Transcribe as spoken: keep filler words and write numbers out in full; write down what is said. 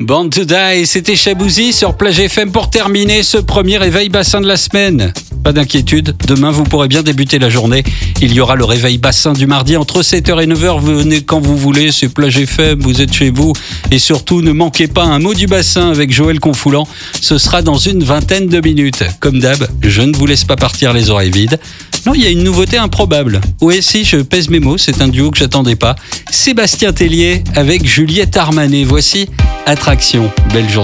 Born to Die, c'était Chabouzy sur Plage F M pour terminer ce premier réveil bassin de la semaine. Pas d'inquiétude, demain vous pourrez bien débuter la journée. Il y aura le réveil bassin du mardi entre sept heures et neuf heures. Venez quand vous voulez, c'est Plage F M, vous êtes chez vous. Et surtout, ne manquez pas un mot du bassin avec Joël Confoulant. Ce sera dans une vingtaine de minutes. Comme d'hab, je ne vous laisse pas partir les oreilles vides. Non, il y a une nouveauté improbable. Oui, si, je pèse mes mots, c'est un duo que j'attendais pas. Sébastien Tellier avec Juliette Armanet. Voici Attraction. Belle journée.